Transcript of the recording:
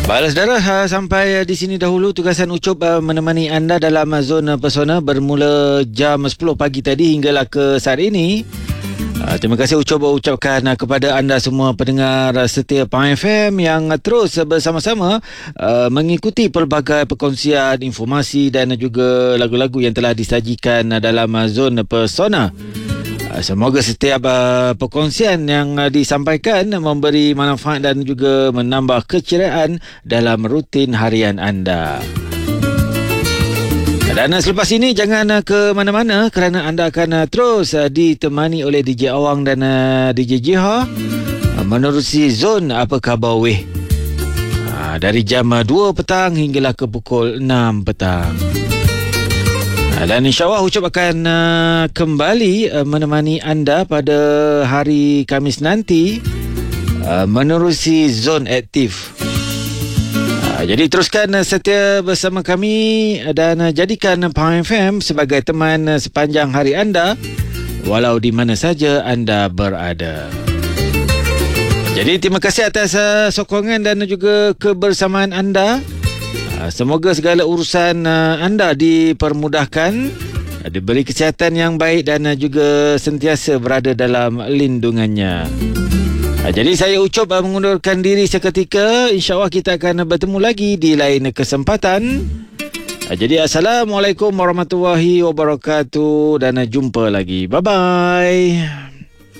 Baiklah saudara, sampai di sini dahulu tugasan Ucup menemani anda dalam Zona Pesona bermula jam 10 pagi tadi hinggalah ke saat ini. Terima kasih Ucup ucapkan kepada anda semua pendengar setia Pang FM yang terus bersama-sama mengikuti pelbagai perkongsian informasi dan juga lagu-lagu yang telah disajikan dalam Zona Pesona. Semoga setiap perkongsian yang disampaikan memberi manfaat dan juga menambah keceriaan dalam rutin harian anda. Dan selepas ini jangan ke mana-mana kerana anda akan terus ditemani oleh DJ Awang dan DJ Jiha menerusi Zon Apa Khabar Weh dari jam 2 petang hinggalah ke pukul 6 petang. Dan insyaAllah Ucup akan kembali menemani anda pada hari Khamis nanti menerusi Zon Aktif. Jadi teruskan setia bersama kami dan jadikan Pang FM sebagai teman sepanjang hari anda walau di mana saja anda berada. Jadi terima kasih atas sokongan dan juga kebersamaan anda. Semoga segala urusan anda dipermudahkan, diberi kesihatan yang baik dan juga sentiasa berada dalam lindungannya. Jadi saya Ucup mengundurkan diri seketika. InsyaAllah kita akan bertemu lagi di lain kesempatan. Jadi Assalamualaikum warahmatullahi wabarakatuh dan jumpa lagi. Bye-bye.